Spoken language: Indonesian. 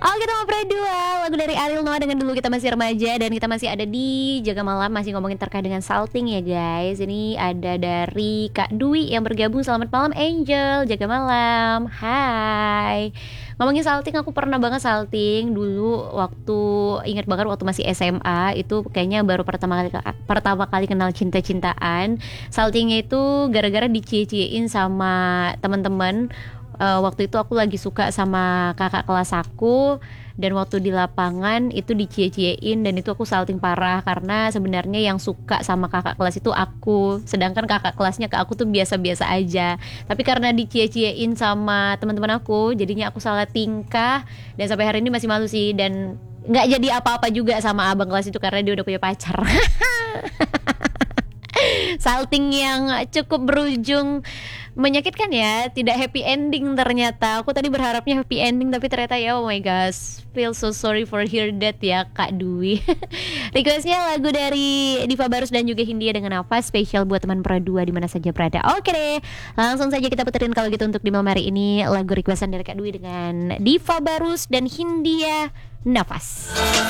Oke kita ngobrol dua lagu dari Ariel Noah dengan Dulu Kita Masih Remaja. Dan kita masih ada di Jaga Malam, masih ngomongin terkait dengan salting ya guys. Ini ada dari Kak Dwi yang bergabung. Selamat malam Angel, Jaga Malam. Hai. Ngomongin salting, aku pernah banget salting dulu waktu, ingat banget waktu masih SMA. Itu kayaknya baru pertama kali kenal cinta-cintaan. Saltingnya itu gara-gara dicie-ciein sama teman-teman. Waktu itu aku lagi suka sama kakak kelas aku, dan waktu di lapangan itu dicie-ciein, dan itu aku salting parah karena sebenarnya yang suka sama kakak kelas itu aku, sedangkan kakak kelasnya ke aku tuh biasa-biasa aja. Tapi karena dicie-ciein sama teman-teman aku, jadinya aku salah tingkah, dan sampai hari ini masih malu sih, dan nggak jadi apa-apa juga sama abang kelas itu karena dia udah punya pacar. Salting yang cukup berujung menyakitkan ya, tidak happy ending ternyata. Aku tadi berharapnya happy ending, tapi ternyata ya oh my gosh, feel so sorry for hear that ya Kak Dwi. Requestnya lagu dari Diva Barus dan juga Hindia dengan Nafas, spesial buat teman Pro 2 di mana saja berada. Oke deh, langsung saja kita puterin kalau gitu untuk di malam hari ini lagu requestan dari Kak Dwi dengan Diva Barus dan Hindia, Nafas.